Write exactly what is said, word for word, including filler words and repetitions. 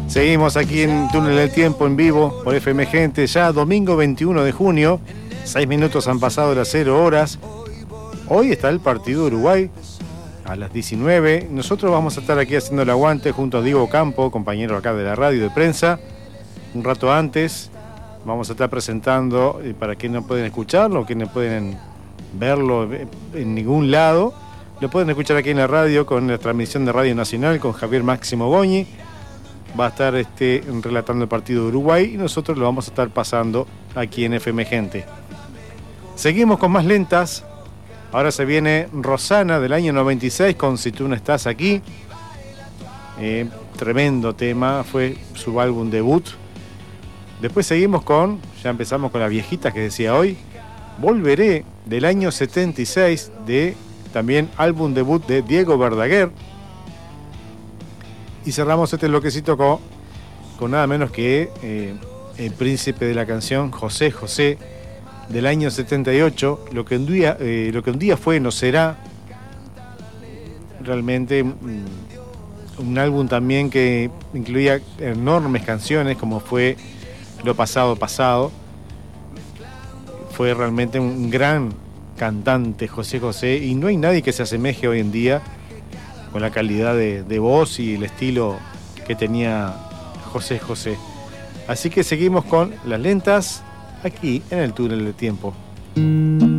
Seguimos aquí en Túnel del Tiempo en vivo por F M Gente, ya domingo veintiuno de junio, seis minutos han pasado de las cero horas. Hoy está el partido de Uruguay a las diecinueve. Nosotros vamos a estar aquí haciendo el aguante junto a Diego Campo, compañero acá de la radio de prensa. Un rato antes vamos a estar presentando, eh, para quienes no pueden escucharlo, quienes pueden verlo en ningún lado, lo pueden escuchar aquí en la radio con la transmisión de Radio Nacional con Javier Máximo Goñi. Va a estar este, relatando el partido de Uruguay y nosotros lo vamos a estar pasando aquí en F M Gente. Seguimos con más lentas. Ahora se viene Rosana del año noventa y seis con Si tú no estás aquí. Eh, tremendo tema, fue su álbum debut. Después seguimos con, ya empezamos con las viejitas que decía hoy, Volveré del año setenta y seis, de también álbum debut de Diego Verdaguer. Y cerramos este bloquecito con, con nada menos que eh, el príncipe de la canción, José José, del año setenta y ocho. Lo que un día, eh, lo que un día fue no será. Realmente mm, un álbum también que incluía enormes canciones, como fue Lo pasado pasado. Fue realmente un gran cantante José José, y no hay nadie que se asemeje hoy en día con la calidad de, de voz y el estilo que tenía José José. Así que seguimos con las lentas aquí en el Túnel del Tiempo.